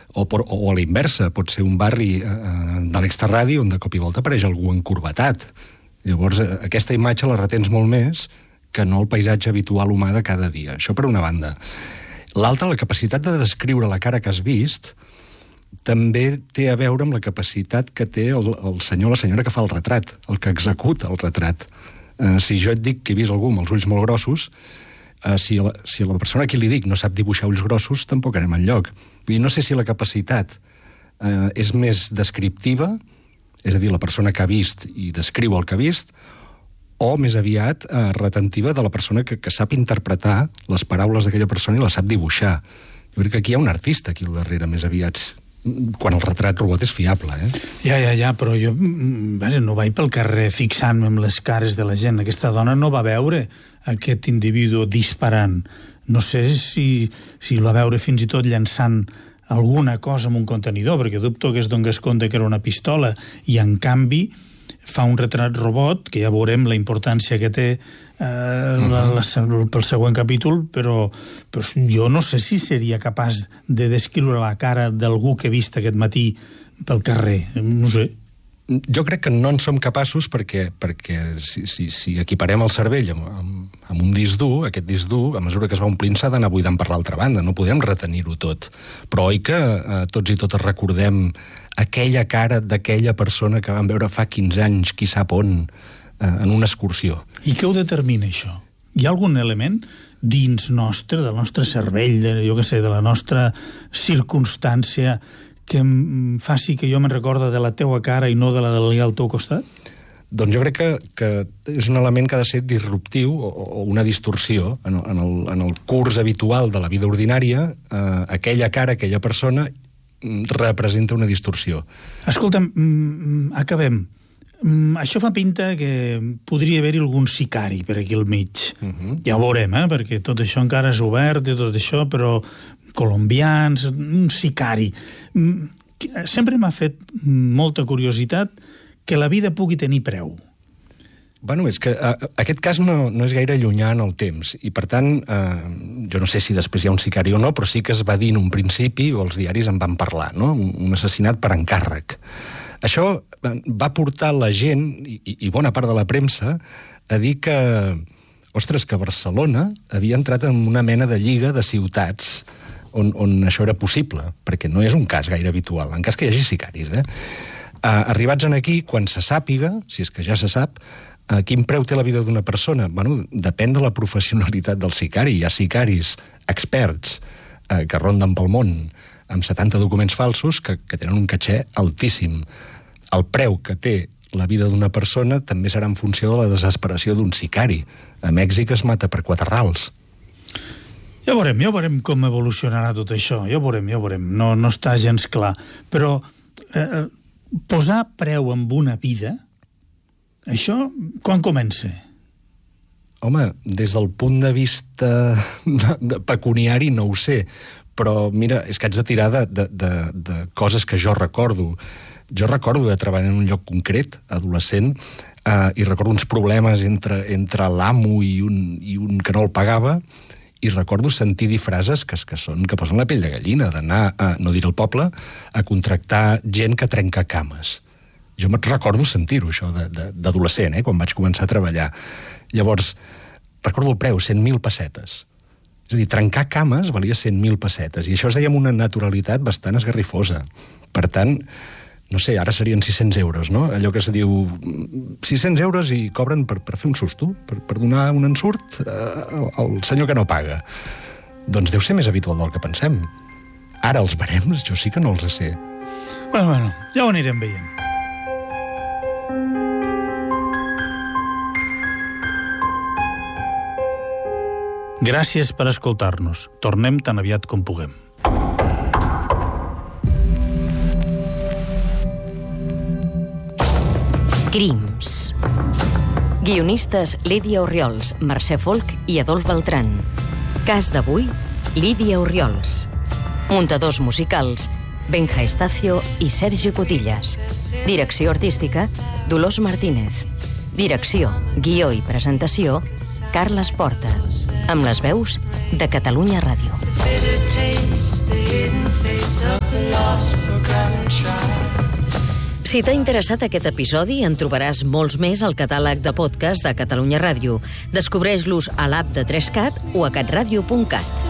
O a la inversa, pot ser un barri de l'extraradi on de cop i volta apareix algú encorbatat. Llavors, aquesta imatge la retens molt més que no el paisatge habitual humà de cada dia. Això per una banda. L'altra, la capacitat de descriure la cara que has vist, també té a veure amb la capacitat que té el senyor o la senyora que fa el retrat, el que executa el retrat. Si jo et dic que he vist algú amb els ulls molt grossos, si la persona a qui li dic no sap dibuixar ulls grossos, tampoc anem enlloc. Vull dir, no sé si la capacitat és més descriptiva, és a dir, la persona que ha vist i descriu el que ha vist, o més aviat retentiva de la persona que sap interpretar les paraules d'aquella persona i la sap dibuixar. Jo crec que aquí hi ha un artista aquí al darrere, més aviat, quan el retrat robot és fiable, Ja, però jo no vaig pel carrer fixant-me amb les cares de la gent. Aquesta dona no va veure aquest individu disparant. No sé si el va veure fins i tot llançant alguna cosa amb un contenidor, perquè dubto que es donés compte que era una pistola, i en canvi fa un retrat robot, que ja veurem la importància que té pel següent capítol, però jo no sé si seria capaç de descriure la cara d'algú que he vist aquest matí pel carrer, no sé. Jo crec que no en som capaços perquè si equiparem el cervell amb un disc dur, aquest disc dur, a mesura que es va omplint, s'ha d'anar buidant per l'altra banda, no podem retenir-ho tot. Però oi que tots i totes recordem aquella cara d'aquella persona que vam veure fa 15 anys, qui sap on, en una excursió. I què ho determina, això? Hi ha algun element dins nostre, del nostre cervell, de la nostra circumstància, que em faci que jo me'n recorda de la teua cara i no de la al teu costat? Doncs jo crec que és un element que ha de ser disruptiu o una distorsió. En el curs habitual de la vida ordinària, aquella cara, aquella persona, representa una distorsió. Escolta'm, acabem. Això fa pinta que podria haver-hi algun sicari per aquí al mig. Ja ho veurem, perquè tot això encara és obert i tot això, però colombians, un sicari. Sempre m'ha fet molta curiositat que la vida pugui tenir preu. Bueno, és que aquest cas no és gaire llunyà en el temps, i per tant, jo no sé si després hi ha un sicari o no, però sí que es va dir en un principi, o els diaris en van parlar, no? Un assassinat per encàrrec. Això va portar la gent, i bona part de la premsa, a dir que, ostres, que Barcelona havia entrat en una mena de lliga de ciutats on això era possible, perquè no és un cas gaire habitual, en cas que hi hagi sicaris. Arribats aquí, quan se sàpiga, si és que ja se sap, quin preu té la vida d'una persona? Bueno, depèn de la professionalitat del sicari. Hi ha sicaris experts que ronden pel món amb 70 documents falsos que tenen un catxer altíssim. El preu que té la vida d'una persona també serà en funció de la desesperació d'un sicari. A Mèxic es mata per 4 rals. Ja veurem com evolucionarà tot això. Ja veurem. No està gens clar. Però posar preu en una vida, això quan comença? Home, des del punt de vista pecuniari no ho sé, però mira, és que haig de tirar de coses que jo recordo. Jo recordo de treballar en un lloc concret, adolescent, i recordo uns problemes entre l'amo i un que no el pagava, i recordo sentir dir frases que posen la pell de gallina, d'anar, no diré al poble, a contractar gent que trenca cames. Jo me'n recordo sentir-ho, això, d'adolescent, quan vaig començar a treballar. Llavors, recordo el preu, 100.000 pessetes. És a dir, trencar cames valia 100.000 pessetes, i això es deia amb una naturalitat bastant esgarrifosa. Per tant, no sé, ara serien 600 euros, no? Allò que es diu 600 euros i cobren per fer un susto, per donar un ensurt al senyor que no paga. Doncs deu ser més habitual del que pensem. Ara els barems jo sí que no els sé. Bueno, ja ho anirem veient. Gràcies per escoltar-nos. Tornem tan aviat com puguem. Crims. Guionistes Lídia Orriols, Mercè Folch i Adolf Beltrán. Cas d'avui, Lídia Orriols. Muntadors musicals, Benja Estacio i Sergi Cotillas. Direcció artística, Dolors Martínez. Direcció, guió i presentació, Carles Porta. Amb les veus de Catalunya Ràdio. Si t'ha interessat aquest episodi, en trobaràs molts més al catàleg de podcast de Catalunya Ràdio. Descobreix-los a l'app de 3CAT o a catradio.cat.